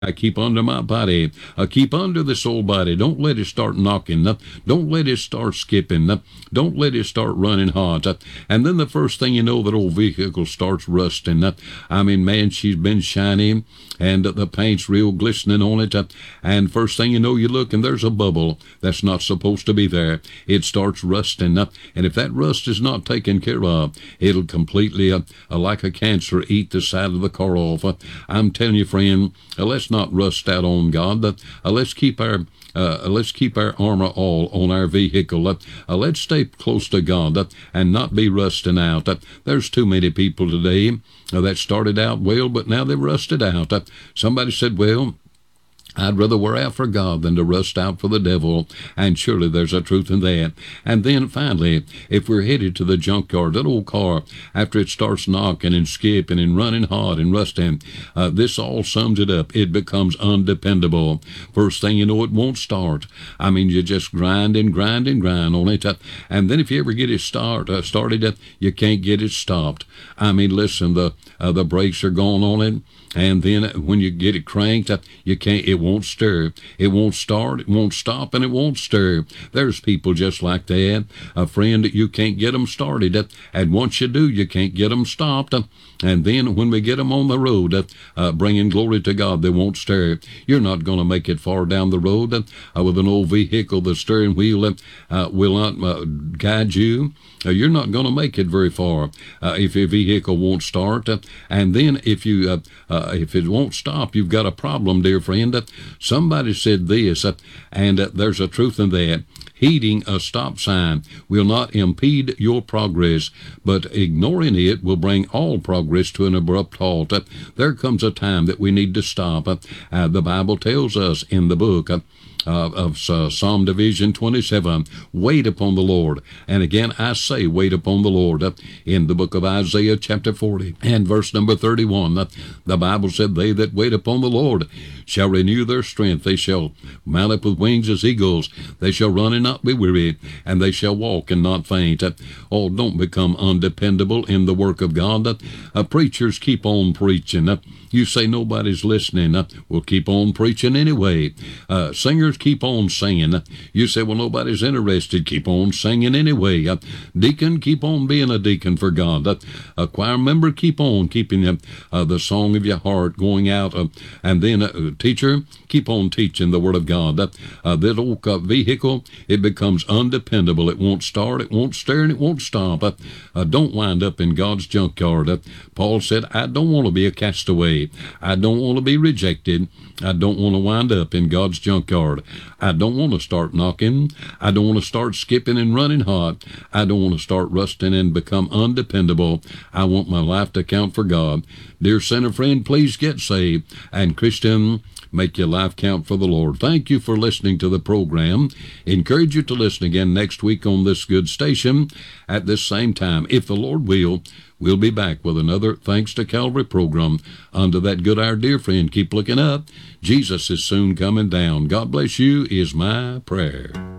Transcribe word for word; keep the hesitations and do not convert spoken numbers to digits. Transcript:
I keep under my body. Uh, keep under this old body. Don't let it start knocking. Uh, don't let it start skipping. Uh, don't let it start running hot. Uh, and then the first thing you know, that old vehicle starts rusting. Uh, I mean, man, she's been shiny, and uh, the paint's real glistening on it. Uh, and first thing you know, you look, and there's a bubble that's not supposed to be there. It starts rusting. Uh, and if that rust is not taken care of, it'll completely, uh, uh, like a cancer, eat the side of the car off. Uh, I'm telling you, friend, uh, let's not rust out on God. Uh, let's keep our uh, let's keep our armor all on our vehicle. Uh, uh, let's stay close to God uh, and not be rusting out. Uh, there's too many people today uh, that started out well, but now they've rusted out. Uh, somebody said, well, I'd rather wear out for God than to rust out for the devil, and surely there's a truth in that. And then finally, if we're headed to the junkyard, that old car, after it starts knocking and skipping and running hot and rusting, uh, this all sums it up. It becomes undependable. First thing you know, it won't start. I mean, you just grind and grind and grind on it, uh, and then if you ever get it start uh, started, uh, you can't get it stopped. I mean, listen, the uh, the brakes are gone on it. And then when you get it cranked, you can't, it won't stir. It won't start, it won't stop, and it won't stir. There's people just like that. A friend, you can't get them started. And once you do, you can't get them stopped. And then when we get them on the road, uh, bringing glory to God, they won't stir. You're not going to make it far down the road uh, with an old vehicle. The steering wheel uh, will not uh, guide you. Uh, you're not going to make it very far uh, if your vehicle won't start. Uh, and then if you uh, uh, if it won't stop, you've got a problem, dear friend. Uh, somebody said this, uh, and uh, there's a truth in that. Heeding a stop sign will not impede your progress, but ignoring it will bring all progress to an abrupt halt. Uh, there comes a time that we need to stop. Uh, uh, the Bible tells us in the book uh, Uh, of uh, Psalm Division twenty-seven, wait upon the Lord. And again, I say, wait upon the Lord. Uh, in the book of Isaiah, chapter forty, and verse number thirty-one, uh, the Bible said, they that wait upon the Lord shall renew their strength. They shall mount up with wings as eagles. They shall run and not be weary, and they shall walk and not faint. Uh, oh, don't become undependable in the work of God. Uh, uh, preachers, keep on preaching. Uh, you say nobody's listening. Uh, we'll keep on preaching anyway. Uh, singers, keep on singing. You say, well, nobody's interested. Keep on singing anyway. Uh, deacon, keep on being a deacon for God. Uh, a choir member, keep on keeping uh, uh, the song of your heart going out. Uh, and then, uh, teacher, keep on teaching the Word of God. Uh, uh, that old uh, vehicle, it becomes undependable. It won't start, it won't stir, and it won't stop. Uh, uh, don't wind up in God's junkyard. Uh, Paul said, I don't want to be a castaway. I don't want to be rejected. I don't want to wind up in God's junkyard. I don't want to start knocking. I don't want to start skipping and running hot. I don't want to start rusting and become undependable. I want my life to count for God. Dear sinner friend, please get saved. And Christian, make your life count for the Lord. Thank you for listening to the program. Encourage you to listen again next week on this good station at this same time. If the Lord will, we'll be back with another Thanks to Calvary program. Unto that good our dear friend, keep looking up. Jesus is soon coming down. God bless you is my prayer.